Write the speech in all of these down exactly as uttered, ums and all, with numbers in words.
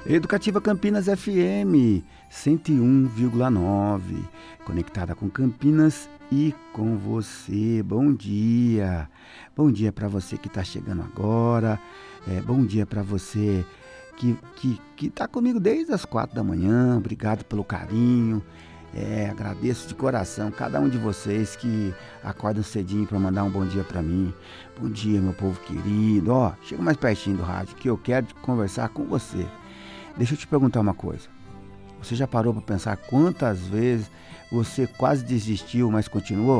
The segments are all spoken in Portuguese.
Educativa Campinas F M cento e um vírgula nove, conectada com Campinas e com você. Bom dia, bom dia para você que está chegando agora, é, bom dia para você que que que está comigo desde as quatro da manhã. Obrigado pelo carinho, é, agradeço de coração cada um de vocês que acordam cedinho para mandar um bom dia para mim. Bom dia, meu povo querido. Ó, chega mais pertinho do rádio que eu quero conversar com você. Deixa eu te perguntar uma coisa. Você já parou para pensar quantas vezes você quase desistiu, mas continuou?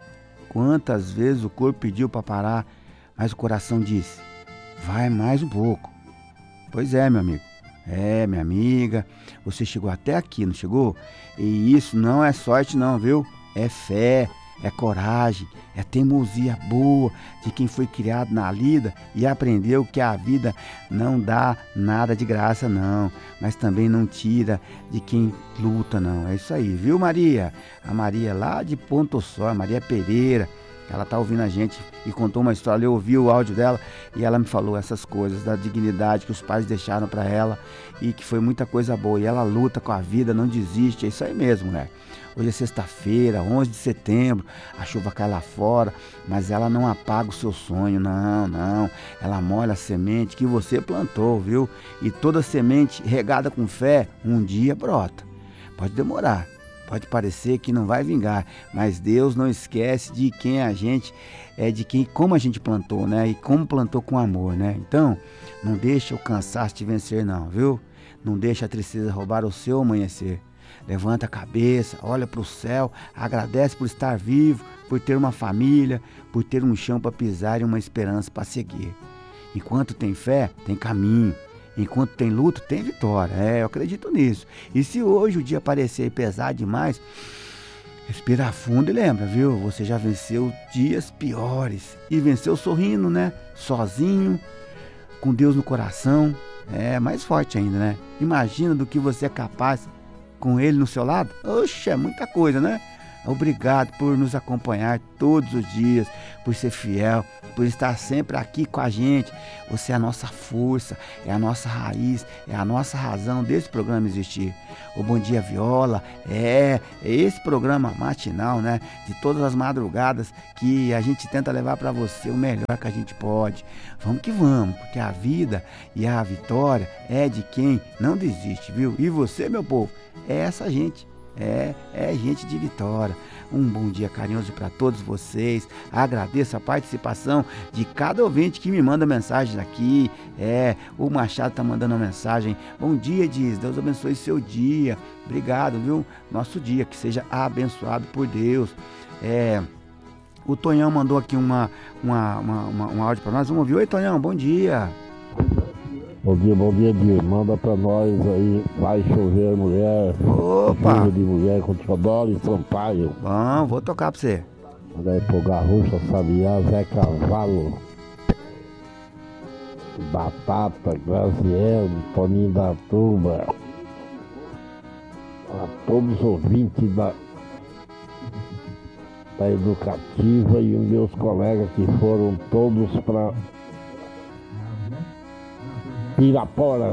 Quantas vezes o corpo pediu para parar, mas o coração disse: vai mais um pouco. Pois é, meu amigo. É, minha amiga. Você chegou até aqui, não chegou? E isso não é sorte não, viu? É fé, é coragem, é teimosia boa de quem foi criado na lida e aprendeu que a vida não dá nada de graça não, mas também não tira de quem luta não. É isso aí, viu, Maria? A Maria lá de Ponto Só, Maria Pereira, ela tá ouvindo a gente e contou uma história. Eu ouvi o áudio dela e ela me falou essas coisas, da dignidade que os pais deixaram para ela e que foi muita coisa boa. E ela luta com a vida, não desiste. É isso aí mesmo, né? Hoje é sexta-feira, onze de setembro, a chuva cai lá fora, mas ela não apaga o seu sonho, não, não. Ela molha a semente que você plantou, viu? E toda semente regada com fé, um dia brota. Pode demorar, pode parecer que não vai vingar, mas Deus não esquece de quem a gente é, de quem, como a gente plantou, né? E como plantou com amor, né? Então, não deixa o cansaço te vencer, não, viu? Não deixa a tristeza roubar o seu amanhecer. Levanta a cabeça, olha para o céu, agradece por estar vivo, por ter uma família, por ter um chão para pisar e uma esperança para seguir. Enquanto tem fé, tem caminho. Enquanto tem luto, tem vitória. É, eu acredito nisso. E se hoje o dia parecer pesado demais, respira fundo e lembra, viu? Você já venceu dias piores. E venceu sorrindo, né? Sozinho, com Deus no coração. É mais forte ainda, né? Imagina do que você é capaz com Ele no seu lado. Oxe, é muita coisa, né? Obrigado por nos acompanhar todos os dias, por ser fiel, por estar sempre aqui com a gente. Você é a nossa força, é a nossa raiz, é a nossa razão desse programa existir. O Bom Dia Viola é, é esse programa matinal, né? De todas as madrugadas que a gente tenta levar para você o melhor que a gente pode. Vamos que vamos, porque a vida e a vitória é de quem não desiste, viu? E você, meu povo, é essa gente. É, é gente de vitória. Um bom dia carinhoso para todos vocês. Agradeço a participação de cada ouvinte que me manda mensagem aqui. É, o Machado tá mandando uma mensagem. Bom dia, diz. Deus abençoe seu dia. Obrigado, viu? Nosso dia que seja abençoado por Deus. É, o Tonhão mandou aqui uma, uma, uma, uma, um áudio para nós. Vamos ouvir. Oi, Tonhão, bom dia. Bom dia, bom dia, Dir. Manda pra nós aí, vai chover mulher. Opa! Chuva de mulher com Teodoro e Sampaio. Bom, vou tocar pra você. Manda aí pro Garrucha, Sabiá, Zé Cavalo, Batata, Graziele, Toninho da Turma. A todos os ouvintes da, da Educativa e os meus colegas que foram todos pra Pirapora.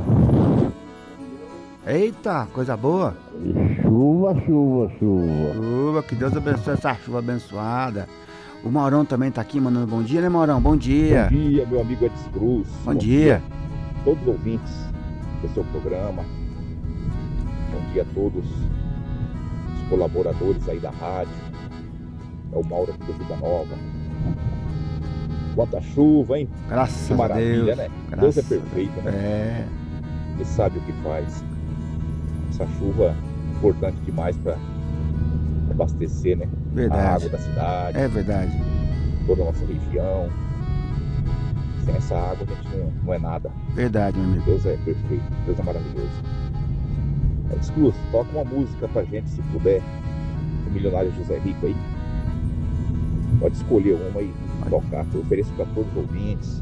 Eita, coisa boa. Chuva, chuva, chuva. Chuva, que Deus abençoe essa chuva abençoada. O Maurão também tá aqui mandando bom dia, né, Maurão? Bom dia. Bom dia, meu amigo Edson Cruz. Bom, bom dia. dia a todos os ouvintes do seu programa. Bom dia a todos os colaboradores aí da rádio. É o Mauro aqui do Vida Nova. Quanta chuva, hein? Graças que maravilha, a Deus. né? Graças Deus é perfeito, né? É. Ele sabe o que faz. Essa chuva é importante demais para abastecer, né? Verdade. A água da cidade. É verdade. Toda a nossa região. Sem essa água a gente não, não é nada. Verdade, meu amigo. Deus é perfeito. Deus é maravilhoso. É, Cruz, toca uma música pra gente, se puder. O Milionário José Rico aí. Pode escolher uma e tocar, que eu ofereço para todos os ouvintes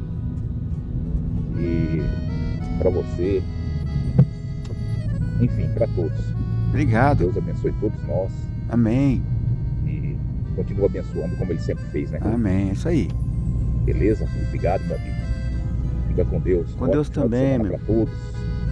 e para você, enfim, para todos. Obrigado. Deus abençoe todos nós. Amém. E continua abençoando como Ele sempre fez, né? Amém, é isso aí. Beleza? Obrigado, meu amigo. Fica com Deus. Com Deus também, meu. Para todos.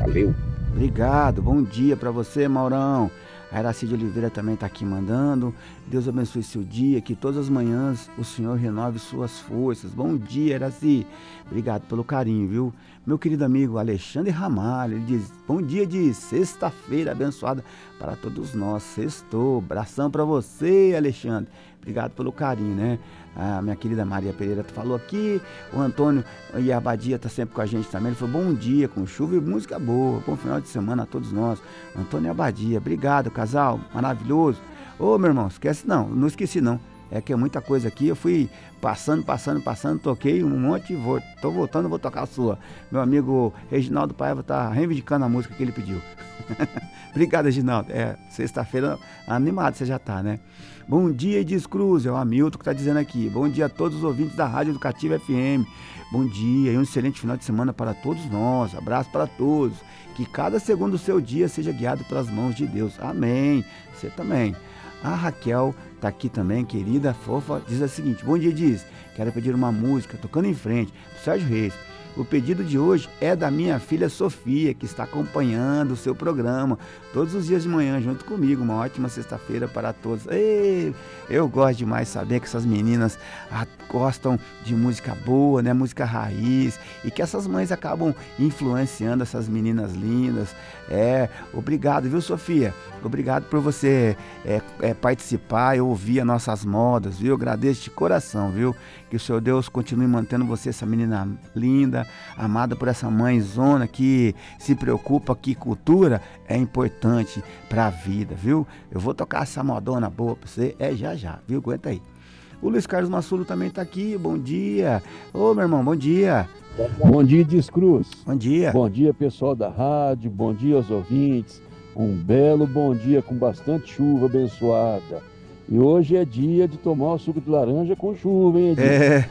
Valeu. Obrigado, bom dia para você, Maurão. A Iracide Oliveira também está aqui mandando. Deus abençoe seu dia, que todas as manhãs o Senhor renove suas forças. Bom dia, Iracide. Obrigado pelo carinho, viu? Meu querido amigo Alexandre Ramalho, ele diz, bom dia de sexta-feira abençoada para todos nós. Sextou, abração para você, Alexandre. Obrigado pelo carinho, né? A minha querida Maria Pereira falou aqui, o Antônio e a Abadia tá sempre com a gente também. Ele falou, bom dia, com chuva e música boa, bom final de semana a todos nós. Antônio e Abadia, obrigado, casal, maravilhoso. Ô, meu irmão, esquece não, não esqueci não. É que é muita coisa aqui, eu fui passando, passando, passando, toquei um monte e vou, tô voltando, vou tocar a sua. Meu amigo Reginaldo Paiva tá reivindicando a música que ele pediu. Obrigado, Reginaldo. É, sexta-feira animado você já tá, né? Bom dia, Edis Cruz, é o Hamilton que tá dizendo aqui. Bom dia a todos os ouvintes da Rádio Educativa F M. Bom dia e um excelente final de semana para todos nós. Abraço para todos. Que cada segundo do seu dia seja guiado pelas mãos de Deus. Amém. Você também. A Raquel tá aqui também, querida, fofa, diz o seguinte, bom dia, diz, quero pedir uma música, Tocando em Frente, do Sérgio Reis. O pedido de hoje é da minha filha Sofia, que está acompanhando o seu programa todos os dias de manhã junto comigo. Uma ótima sexta-feira para todos. Ei, eu gosto demais de saber que essas meninas ah, gostam de música boa, né? Música raiz, e que essas mães acabam influenciando essas meninas lindas. É, obrigado, viu, Sofia? Obrigado por você é, é, participar e ouvir as nossas modas, viu? Eu agradeço de coração, viu? Que o Senhor Deus continue mantendo você, essa menina linda, amada por essa mãezona que se preocupa que cultura é importante para a vida, viu? Eu vou tocar essa modona boa para você, é já já, viu? Aguenta aí. O Luiz Carlos Massulo também está aqui, bom dia. Ô, meu irmão, bom dia. Bom dia, Edis Cruz. Bom dia. Bom dia, pessoal da rádio, bom dia aos ouvintes. Um belo bom dia com bastante chuva abençoada. E hoje é dia de tomar o suco de laranja com chuva, hein, Edis? É.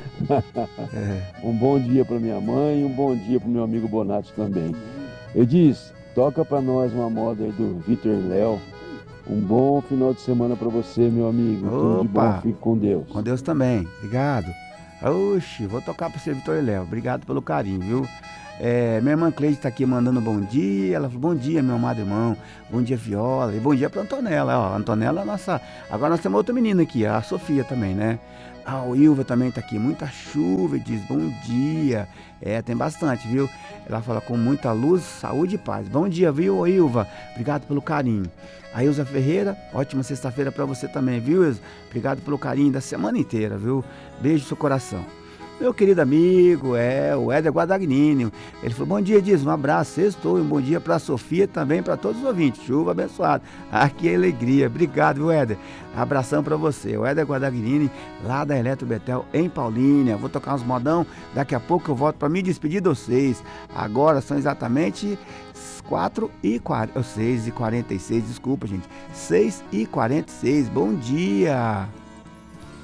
é. Um bom dia para minha mãe e um bom dia para o meu amigo Bonatti também. Edis, toca para nós uma moda aí do Vitor e Léo. Um bom final de semana para você, meu amigo. Opa. Tudo de bom, fique com Deus. Com Deus também, obrigado. Oxi, vou tocar para você, Vitor e Léo. Obrigado pelo carinho, viu? É, minha irmã Cleide está aqui mandando bom dia. Ela falou, bom dia, meu amado irmão. Bom dia, Viola. E bom dia para Antonella. Ó, a Antonella é a nossa... Agora nós temos outra menina aqui, a Sofia também, né? A Ilva também está aqui. Muita chuva, e diz bom dia. É, tem bastante, viu? Ela fala com muita luz, saúde e paz. Bom dia, viu, Ilva? Obrigado pelo carinho. A Ilza Ferreira, ótima sexta-feira para você também, viu, Ilza? Obrigado pelo carinho da semana inteira, viu? Beijo no seu coração. Meu querido amigo, é o Éder Guadagnini. Ele falou, bom dia, diz, um abraço, sextou, e um bom dia para a Sofia também, para todos os ouvintes. Chuva abençoada. Ah, que alegria. Obrigado, viu, Éder? Abração para você. O Éder Guadagnini, lá da Eletro Betel, em Paulínia. Vou tocar uns modão, daqui a pouco eu volto para me despedir de vocês. Agora são exatamente quatro e quarenta, seis e quarenta e seis, desculpa, gente. seis e quarenta e seis, bom dia.